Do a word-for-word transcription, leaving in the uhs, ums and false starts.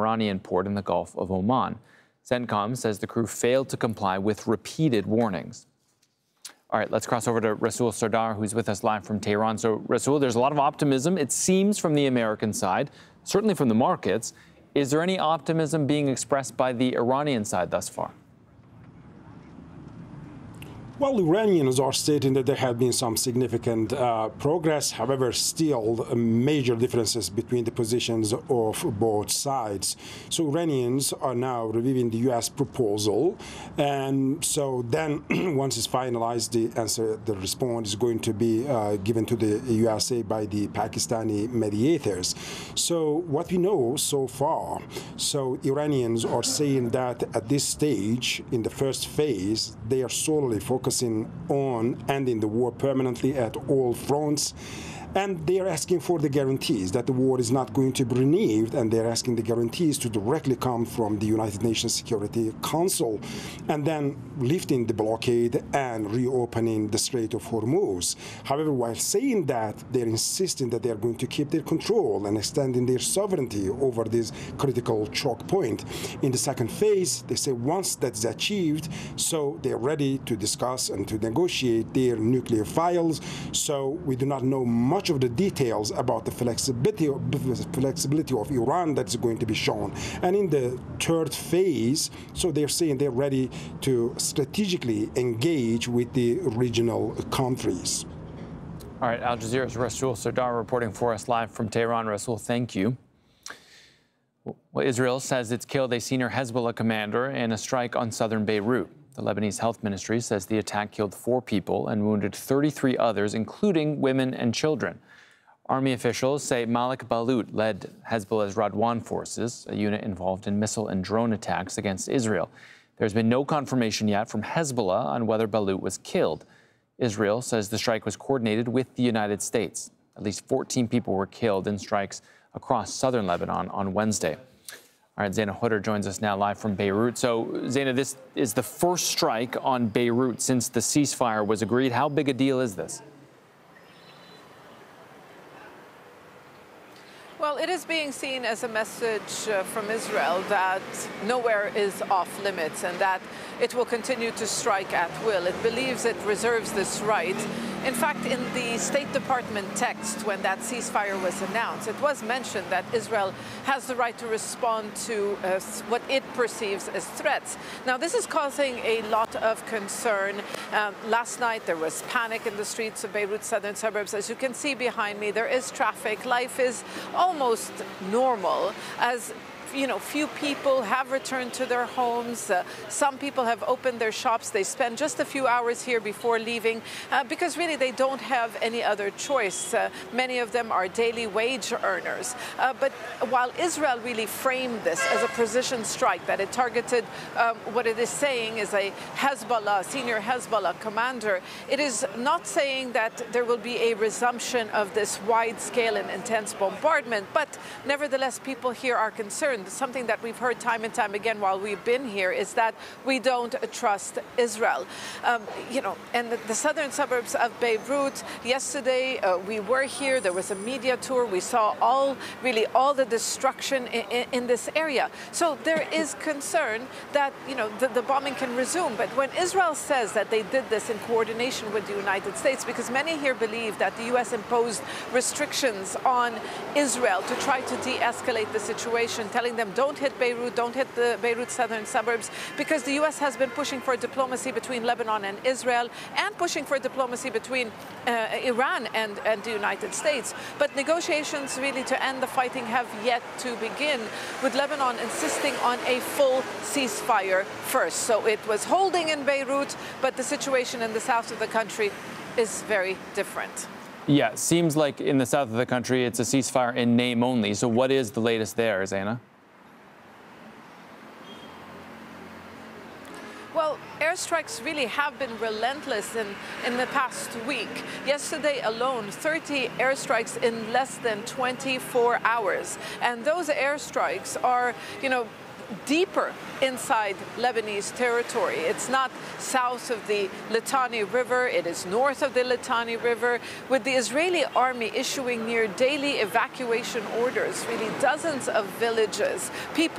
Iranian port in the Gulf of Oman. CENTCOM says the crew failed to comply with repeated warnings. All right, let's cross over to Rasool Sardar, who's with us live from Tehran. So, Rasool, there's a lot of optimism, it seems, from the American side, certainly from the markets. Is there any optimism being expressed by the Iranian side thus far? Well, Iranians are stating that there have been some significant uh, progress. However, still uh, major differences between the positions of both sides. So Iranians are now reviewing the U S proposal. And so then once it's finalized, the answer, the response is going to be uh, given to the U S A by the Pakistani mediators. So what we know so far, so Iranians are saying that at this stage, in the first phase, they are solely focused on ending the war permanently at all fronts. And they are asking for the guarantees that the war is not going to be renewed, and they're asking the guarantees to directly come from the United Nations Security Council, and then lifting the blockade and reopening the Strait of Hormuz. However, while saying that, they're insisting that they're going to keep their control and extending their sovereignty over this critical choke point. In the second phase, they say once that's achieved, so they're ready to discuss and to negotiate their nuclear files. So we do not know much Much of the details about the flexibility of, flexibility of Iran that's going to be shown. And in the third phase, so they're saying they're ready to strategically engage with the regional countries. All right, Al Jazeera's Rasool Sardar reporting for us live from Tehran. Rasool, thank you. Well, Israel says it's killed a senior Hezbollah commander in a strike on southern Beirut. The Lebanese Health Ministry says the attack killed four people and wounded thirty-three others, including women and children. Army officials say Malik Balut led Hezbollah's Radwan forces, a unit involved in missile and drone attacks against Israel. There's been no confirmation yet from Hezbollah on whether Balut was killed. Israel says the strike was coordinated with the United States. At least fourteen people were killed in strikes across southern Lebanon on Wednesday. All right, Zaina Hutter joins us now live from Beirut. So, Zaina, this is the first strike on Beirut since the ceasefire was agreed. How big a deal is this? Well, it is being seen as a message uh, from Israel that nowhere is off limits and that it will continue to strike at will. It believes it reserves this right. In fact, in the State Department text, when that ceasefire was announced, it was mentioned that Israel has the right to respond to uh, what it perceives as threats. Now, this is causing a lot of concern. Um, last night, there was panic in the streets of Beirut's southern suburbs. As you can see behind me, there is traffic. Life is almost normal as you know, few people have returned to their homes. Uh, some people have opened their shops. They spend just a few hours here before leaving uh, because really they don't have any other choice. Uh, many of them are daily wage earners. Uh, but while Israel really framed this as a precision strike, that it targeted um, what it is saying is a Hezbollah, senior Hezbollah commander, it is not saying that there will be a resumption of this wide-scale and intense bombardment. But nevertheless, people here are concerned. Something that we've heard time and time again while we've been here is that we don't trust Israel. Um, you know, and the, the southern suburbs of Beirut, yesterday uh, we were here, there was a media tour, we saw all, really all the destruction in, in, in this area. So there is concern that, you know, the, the bombing can resume. But when Israel says that they did this in coordination with the United States, because many here believe that the U S imposed restrictions on Israel to try to de-escalate the situation, telling them don't hit Beirut, don't hit the Beirut southern suburbs, because the U S has been pushing for diplomacy between Lebanon and Israel and pushing for diplomacy between uh, Iran and, and the United States. But negotiations really to end the fighting have yet to begin, with Lebanon insisting on a full ceasefire first. So it was holding in Beirut, but the situation in the south of the country is very different. Yeah, seems like in the south of the country it's a ceasefire in name only. So what is the latest there, Zaina? Well, airstrikes really have been relentless in, in the past week. Yesterday alone, thirty airstrikes in less than twenty-four hours. And those airstrikes are, you know, deeper inside Lebanese territory. It's not south of the Litani River, it is north of the Litani River, with the Israeli army issuing near daily evacuation orders, really dozens of villages. People